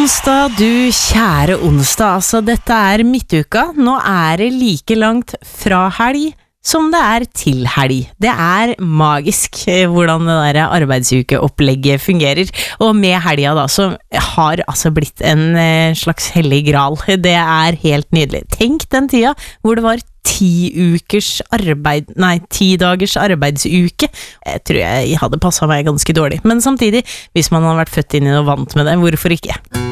Onsdag, du kjære onsdag, altså dette midtuka, nå det like langt fra helg som det til helg. Det magisk hvordan det der arbeidsukeopplegget fungerer, og med helga da, som har altså blitt en slags hellig gral. Det helt nydelig. Tenk den tida hvor det var 10 dagers arbeidsuke. Jeg tror jeg hadde passet meg ganske dårlig, men samtidig, hvis man har vært født inn i og vant med det, hvorfor ikke?